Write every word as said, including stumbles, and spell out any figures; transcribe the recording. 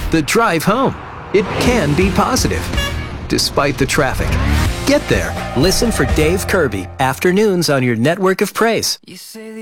The drive home, it can be positive, despite the traffic. Get there. Listen for Dave Kirby, Afternoons on your network of praise.